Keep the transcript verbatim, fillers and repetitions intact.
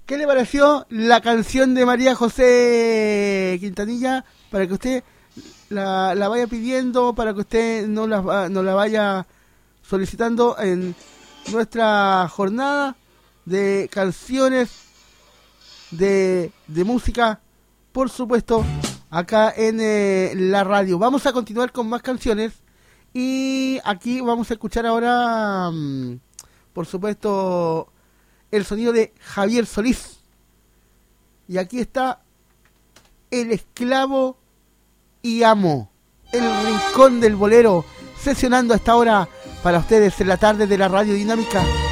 ¿Qué le pareció la canción de María José Quintanilla? Para que usted la, la vaya pidiendo, para que usted no la, no la vaya solicitando en nuestra jornada de canciones de, de música, por supuesto, acá en eh, la radio. Vamos a continuar con más canciones y aquí vamos a escuchar ahora, um, por supuesto, el sonido de Javier Solís. Y aquí está El Esclavo y Amo, el rincón del bolero, sesionando hasta ahora para ustedes en la tarde de la Radio Dinámica.